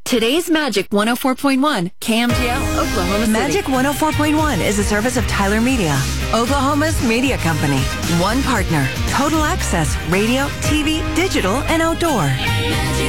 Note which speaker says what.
Speaker 1: Today's Magic 104.1, KMGL, Oklahoma City.
Speaker 2: Magic 104.1 is a service of Tyler Media, Oklahoma's media company. One partner, total access, radio, TV, digital, and outdoor.